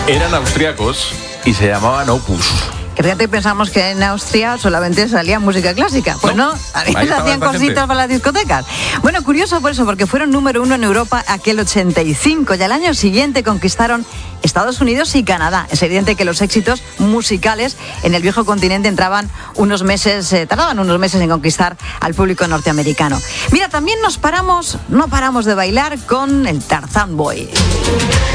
Eran austriacos y se llamaban Opus. Que fíjate, pensamos que en Austria solamente salía música clásica. Pues no, también se hacían cositas para las discotecas. Bueno, curioso por eso, porque fueron número 1 en Europa aquel 85 y al año siguiente conquistaron Estados Unidos y Canadá. Es evidente que los éxitos musicales en el viejo continente tardaban unos meses en conquistar al público norteamericano. Mira, también no paramos de bailar con el Tarzán Boy.